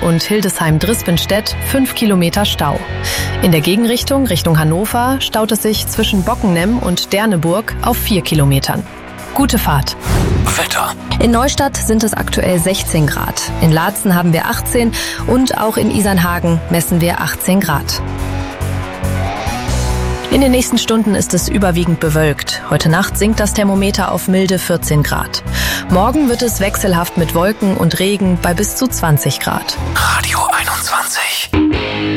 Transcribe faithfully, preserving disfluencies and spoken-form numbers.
und Hildesheim-Drispenstedt fünf Kilometer Stau. In der Gegenrichtung, Richtung Hannover, staut es sich zwischen Bockenem und Derneburg auf vier Kilometern. Gute Fahrt. Wetter. In Neustadt sind es aktuell sechzehn Grad. In Laatzen haben wir achtzehn und auch in Isernhagen messen wir achtzehn Grad. In den nächsten Stunden ist es überwiegend bewölkt. Heute Nacht sinkt das Thermometer auf milde vierzehn Grad. Morgen wird es wechselhaft mit Wolken und Regen bei bis zu zwanzig Grad. Radio einundzwanzig.